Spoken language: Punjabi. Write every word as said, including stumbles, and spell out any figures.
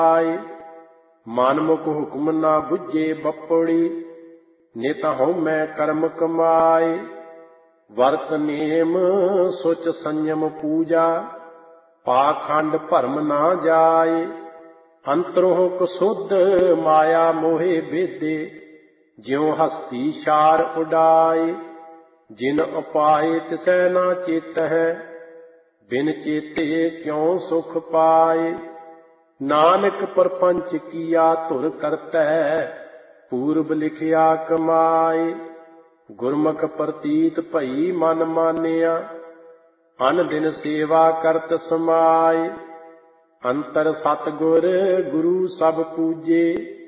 ਆਏ। ਮਨਮੁਖ ਹੁਕਮ ਨਾ ਬੁੱਝੇ ਬਪੜੀ, ਨਿਤ ਹਉਮੈ ਕਰਮ ਕਮਾਏ। ਵਰਤ ਨੇਮ ਸੁਚ ਸੰਯਮ ਪੂਜਾ, ਪਾਖੰਡ ਭਰਮ ਨਾ ਜਾਏ। ਅੰਤਰੋਂ ਕਸੁੱਧ ਮਾਇਆ ਮੋਹਿ ਬੇਦੇ, ਜਿਉ ਹਸਤੀ ਛਾਰ ਉਡਾਏ। ਜਿਨ ਉਪਾਏ ਤਿਸੈ ਨਾ ਚੇਤਹਿ, ਬਿਨ ਚੇਤੇ ਕਿਉ ਸੁਖ ਪਾਏ। ਨਾਨਕ ਪਰਪੰਚ ਕੀਆ ਧੁਰ ਕਰਤੈ, ਪੂਰਬ ਲਿਖਿਆ ਕਮਾਏ। ਗੁਰਮੁਖ ਪ੍ਰਤੀਤ ਭਈ ਮਨ ਮਾਨਿਆ, ਅਨ ਦਿਨ ਸੇਵਾ ਕਰਤ ਸਮਾਏ। ਅੰਤਰ ਸਤਿਗੁਰ ਗੁਰੂ ਸਭ ਪੂਜੇ,